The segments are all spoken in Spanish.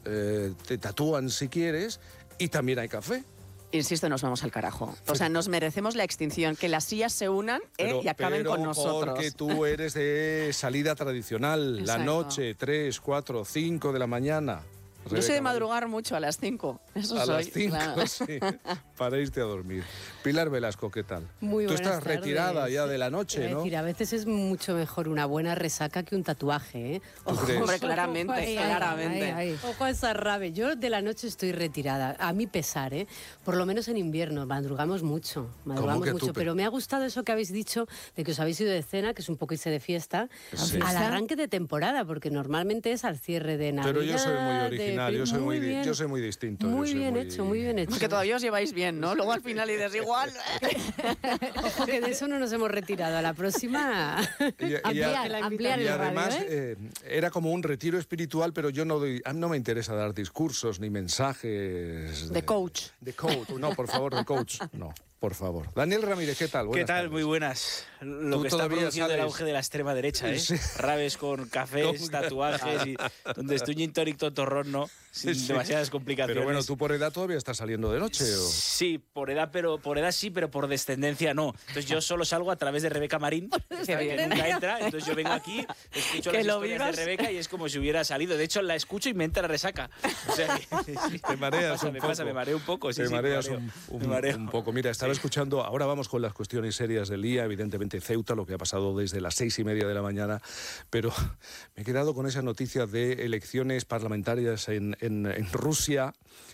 te tatúan si quieres, y también hay café. Insisto, nos vamos al carajo. O sea, nos merecemos la extinción, que las sillas se unan y acaben con nosotros. Porque tú eres de salida tradicional, Exacto. La noche, 3, 4, 5 de la mañana. Yo soy de madrugar mucho, a las 5. Eso a soy. las 5, claro. sí, para irte a dormir. Pilar Velasco, ¿qué tal? Muy Tú buenas estás tardes. retirada ya de la noche, Quiero ¿no? decir, a veces es mucho mejor una buena resaca que un tatuaje, ¿eh? ¿Tú crees? Hombre, claramente, Ay, claramente. ay, ay. Ojo a esa rave. Yo de la noche estoy retirada, a mi pesar, ¿eh? Por lo menos en invierno, madrugamos mucho, que tú? pero me ha gustado eso que habéis dicho de que os habéis ido de cena, que es un poco irse de fiesta, Sí. al arranque de temporada, porque normalmente es al cierre de Navidad. Pero yo soy muy original, yo soy muy distinto. Muy bien hecho, muy bien hecho. Porque todavía os lleváis bien, ¿no? Luego al final dices igual. Ojo, que de eso no nos hemos retirado. A la próxima, ampliar Y el además radio, ¿eh? era como un retiro espiritual, pero yo no me interesa dar discursos ni mensajes De coach. De coach, no, por favor, de coach, no, por favor. Daniel Ramírez, ¿qué tal? ¿Qué tal? tardes. Muy buenas. Lo Tú que está todavía produciendo el sales- auge de la extrema derecha, ¿eh? Sí. Raves con cafés, tatuajes y donde estoy gin tonic tontorrón, ¿no? Sin Sí. demasiadas complicaciones. Pero bueno, tú por edad todavía estás saliendo de noche, ¿o? Sí, por edad sí, pero por descendencia no. Entonces yo solo salgo a través de Rebeca Marín, que nunca entra. Entonces yo vengo aquí, escucho Que las lo historias vivas. de Rebeca y es como si hubiera salido. De hecho, la escucho y me entra la resaca. O sea, sí. Te mareas un poco. Me mareo un poco. Sí, Te sí, mareas me mareo. un poco. Mira, estaba escuchando, ahora vamos con las cuestiones serias del día, evidentemente Ceuta, lo que ha pasado desde las 6:30 de la mañana, pero me he quedado con esa noticia de elecciones parlamentarias en Rusia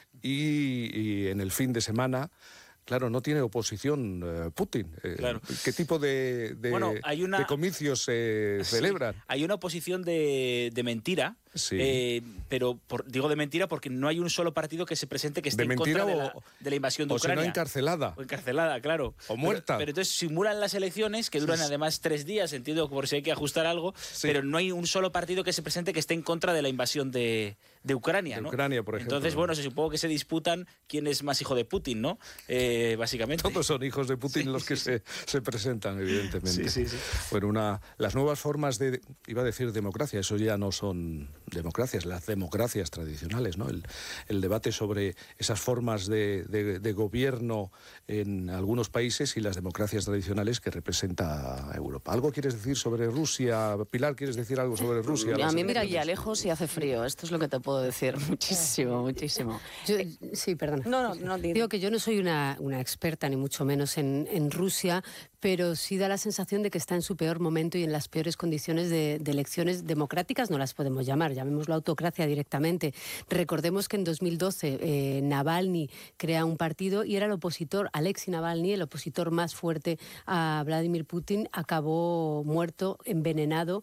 y en el fin de semana. Claro, no tiene oposición Putin. Claro. ¿Qué tipo de comicios se celebran? Hay una oposición de mentira, Sí. pero digo de mentira porque no hay un solo partido que se presente que esté ¿De en contra mentira de la invasión de o si Ucrania. no, encarcelada. O encarcelada, claro. O muerta. Pero entonces simulan las elecciones, que duran además 3 días, entiendo, por si hay que ajustar algo, Sí. pero no hay un solo partido que se presente que esté en contra de la invasión de Ucrania, De ¿no? Ucrania, por ejemplo. Entonces, bueno, se supongo que se disputan quién es más hijo de Putin, ¿no? Básicamente. Todos son hijos de Putin los que se presentan, evidentemente. Sí. Bueno, las nuevas formas iba a decir democracia, eso ya no son democracias, las democracias tradicionales, ¿no? El debate sobre esas formas de gobierno en algunos países y las democracias tradicionales que representa Europa. ¿Algo quieres decir sobre Rusia? Pilar, ¿quieres decir algo sobre Rusia? A mí mira aquí a lejos y hace frío. Esto es lo que te puedo decir. Muchísimo, muchísimo. Sí, perdona. No. Digo que yo no soy una experta, ni mucho menos en Rusia, pero sí da la sensación de que está en su peor momento y en las peores condiciones de elecciones democráticas, no las podemos llamar, llamémoslo autocracia directamente. Recordemos que en 2012 Navalny crea un partido y era el opositor, Alexei Navalny, el opositor más fuerte a Vladimir Putin, acabó muerto, envenenado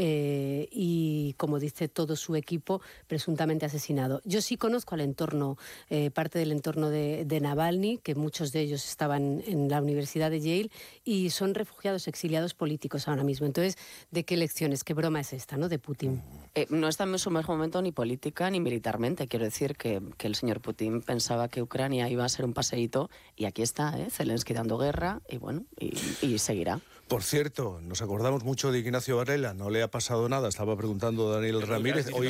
y, como dice todo su equipo, presuntamente asesinado. Yo sí conozco al entorno, parte del entorno de Navalny, que muchos de ellos estaban en la Universidad de Yale y son refugiados, exiliados políticos ahora mismo. Entonces, ¿de qué elecciones? ¿Qué broma es esta, no? De Putin. No está en su mejor momento ni política ni militarmente. Quiero decir que el señor Putin pensaba que Ucrania iba a ser un paseíto y aquí está, Zelensky dando guerra y bueno, y seguirá. Por cierto, nos acordamos mucho de Ignacio Varela, no le ha pasado nada, estaba preguntando Daniel Ramírez, hoy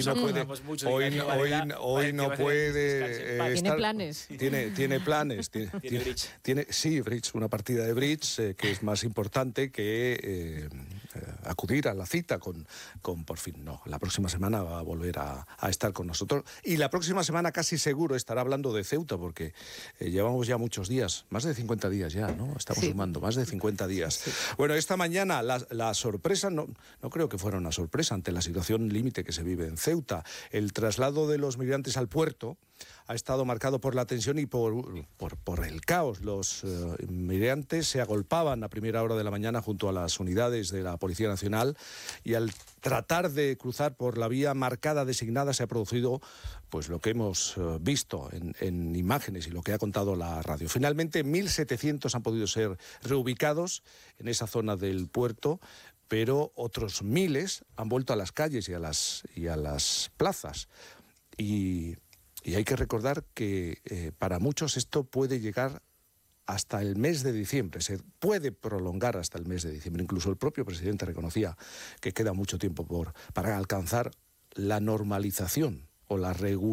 no puede Tiene planes. Tiene planes. Sí, bridge, una partida de bridge que es más importante que acudir a la cita con por fin. No, la próxima semana va a volver a estar con nosotros y la próxima semana casi seguro estará hablando de Ceuta porque llevamos ya muchos días, más de 50 días ya, ¿no? Estamos sumando más de 50 días. Sí. Bueno, esta mañana la sorpresa, no creo que fuera una sorpresa ante la situación límite que se vive en Ceuta. El traslado de los migrantes al puerto ha estado marcado por la tensión y por el caos. Los migrantes se agolpaban a primera hora de la mañana junto a las unidades de la Policía Nacional y al tratar de cruzar por la vía marcada designada se ha producido pues lo que hemos visto en imágenes y lo que ha contado la radio. Finalmente 1.700 han podido ser reubicados en esa zona del puerto, pero otros miles han vuelto a las calles y a las plazas. Y hay que recordar que para muchos esto puede llegar hasta el mes de diciembre, se puede prolongar hasta el mes de diciembre. Incluso el propio presidente reconocía que queda mucho tiempo para alcanzar la normalización o la regularidad